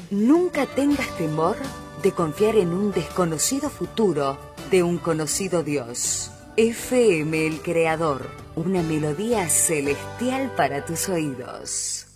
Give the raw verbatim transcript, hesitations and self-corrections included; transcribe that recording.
Nunca tengas temor de confiar en un desconocido futuro de un conocido Dios. F M El Creador, una melodía celestial para tus oídos.